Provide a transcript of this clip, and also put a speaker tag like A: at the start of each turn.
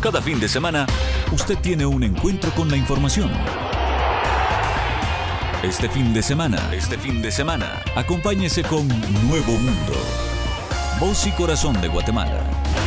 A: Cada fin de semana, usted tiene un encuentro con la información. Este fin de semana, acompáñese con Nuevo Mundo, voz y corazón de Guatemala.